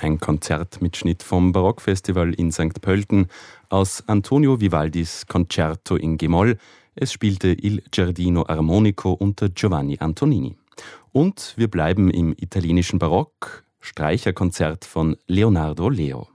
Ein Konzertmitschnitt vom Barockfestival in St. Pölten aus Antonio Vivaldis Concerto in G-Moll. Es spielte Il Giardino Armonico unter Giovanni Antonini. Und wir bleiben im italienischen Barock. Streicherkonzert von Leonardo Leo.